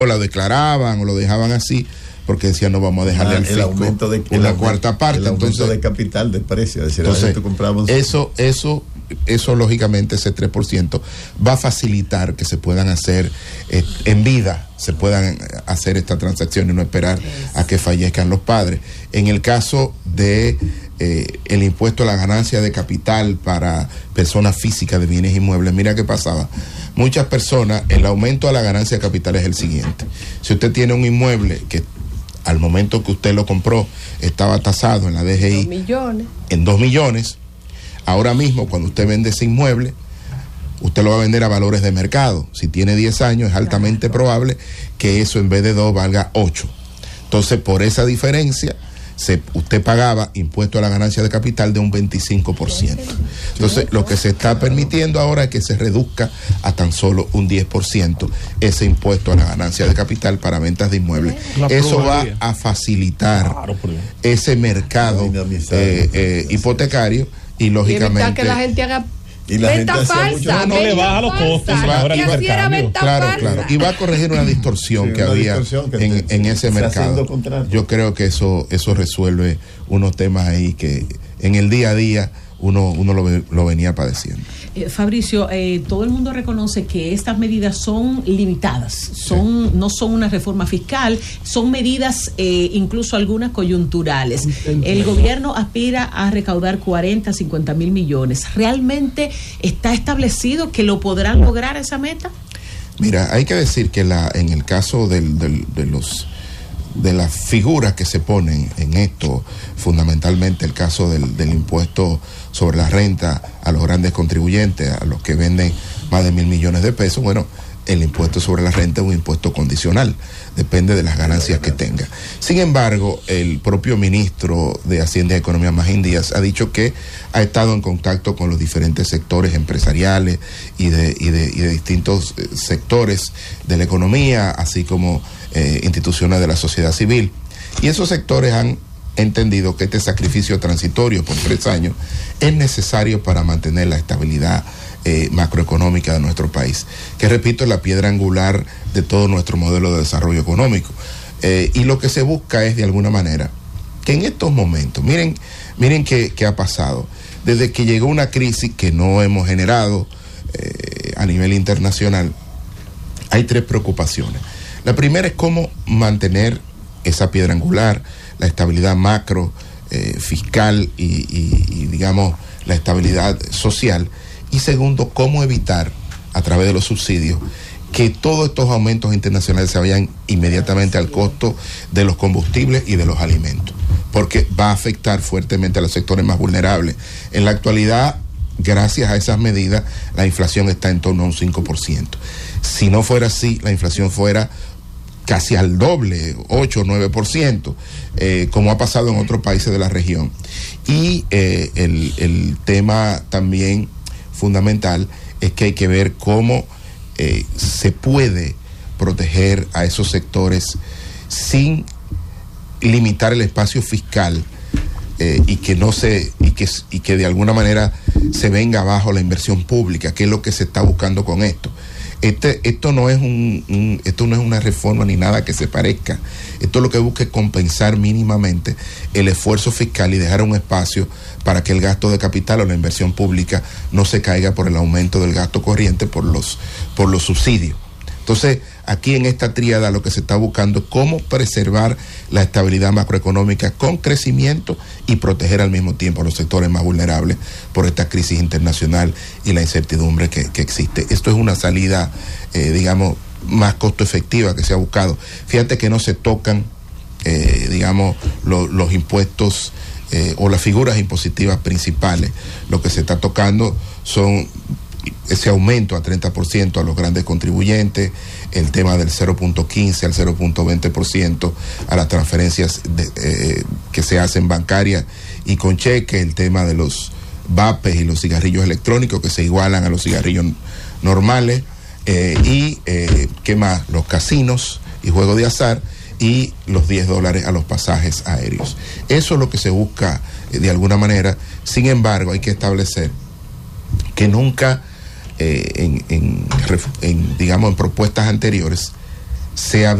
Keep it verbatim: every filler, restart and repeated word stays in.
o lo declaraban o lo dejaban así, porque decían no vamos a dejarle ah, al fisco aumento de, una el cuarta parte. El aumento entonces, de capital, de precio. Es decir, entonces, compramos... eso, eso, eso lógicamente ese tres por ciento va a facilitar que se puedan hacer eh, en vida, se puedan hacer esta transacción y no esperar a que fallezcan los padres. En el caso de eh, el impuesto a la ganancia de capital para personas físicas de bienes inmuebles, mira qué pasaba. Muchas personas, el aumento a la ganancia de capital es el siguiente. Si usted tiene un inmueble que al momento que usted lo compró estaba tasado en la D G I dos millones. en dos millones, ahora mismo cuando usted vende ese inmueble, usted lo va a vender a valores de mercado. Si tiene diez años es altamente probable que eso en vez de dos valga ocho. Entonces por esa diferencia se, usted pagaba impuesto a la ganancia de capital de un veinticinco por ciento. Entonces lo que se está permitiendo ahora es que se reduzca a tan solo un diez por ciento ese impuesto a la ganancia de capital para ventas de inmuebles. Eso va a facilitar ese mercado eh, eh, hipotecario y lógicamente... Y evitar que la gente haga... Y la venta gente falsa, no le baja los costos ahora el intercambio. Claro, falsa. claro. Y va a corregir una distorsión sí, que una había distorsión que en, te, en ese mercado. Yo creo que eso eso resuelve unos temas ahí que en el día a día uno uno lo, lo venía padeciendo. Eh, Fabricio, eh, todo el mundo reconoce que estas medidas son limitadas, son sí. no son una reforma fiscal, son medidas eh, incluso algunas coyunturales. El gobierno aspira a recaudar cuarenta, cincuenta mil millones. ¿Realmente está establecido que lo podrán lograr esa meta? Mira, hay que decir que la en el caso del, del, de los de las figuras que se ponen en esto, fundamentalmente el caso del, del impuesto sobre la renta a los grandes contribuyentes, a los que venden más de mil millones de pesos, bueno, el impuesto sobre la renta es un impuesto condicional, depende de las ganancias que tenga. Sin embargo, el propio ministro de Hacienda y Economía, Magín Díaz, ha dicho que ha estado en contacto con los diferentes sectores empresariales y de, y de, y de distintos sectores de la economía, así como eh, instituciones de la sociedad civil. Y esos sectores han entendido que este sacrificio transitorio por tres años es necesario para mantener la estabilidad eh, macroeconómica de nuestro país, que repito es la piedra angular de todo nuestro modelo de desarrollo económico. Eh, y lo que se busca es de alguna manera que en estos momentos, miren, miren qué, qué ha pasado, desde que llegó una crisis que no hemos generado eh, a nivel internacional, hay tres preocupaciones. La primera es cómo mantener esa piedra angular, la estabilidad macro, eh, fiscal y, y, y, digamos, la estabilidad social. Y segundo, cómo evitar, a través de los subsidios, que todos estos aumentos internacionales se vayan inmediatamente al costo de los combustibles y de los alimentos, porque va a afectar fuertemente a los sectores más vulnerables. En la actualidad, gracias a esas medidas, la inflación está en torno a un cinco por ciento. Si no fuera así, la inflación fuera casi al doble, ocho o nueve por ciento, eh, como ha pasado en otros países de la región. Y eh, el, el tema también fundamental es que hay que ver cómo eh, se puede proteger a esos sectores sin limitar el espacio fiscal eh, y que no se y que, y que de alguna manera se venga abajo la inversión pública, que es lo que se está buscando con esto. Este, esto no es un, un esto no es una reforma ni nada que se parezca. Esto lo que busca es compensar mínimamente el esfuerzo fiscal y dejar un espacio para que el gasto de capital o la inversión pública no se caiga por el aumento del gasto corriente por los por los subsidios. Entonces, aquí en esta tríada lo que se está buscando es cómo preservar la estabilidad macroeconómica con crecimiento y proteger al mismo tiempo a los sectores más vulnerables por esta crisis internacional y la incertidumbre que, que existe. Esto es una salida, eh, digamos, más costo efectiva que se ha buscado. Fíjate que no se tocan, eh, digamos, lo, los impuestos eh, o las figuras impositivas principales. Lo que se está tocando son ese aumento a treinta por ciento a los grandes contribuyentes, el tema del cero punto quince al cero punto veinte por ciento a las transferencias de, eh, que se hacen bancarias y con cheque, el tema de los vapes y los cigarrillos electrónicos que se igualan a los cigarrillos normales, eh, y eh, ¿qué más? Los casinos y juegos de azar y los diez dólares a los pasajes aéreos. Eso es lo que se busca eh, de alguna manera. Sin embargo, hay que establecer que nunca Eh, en, en, en, digamos, en propuestas anteriores se ha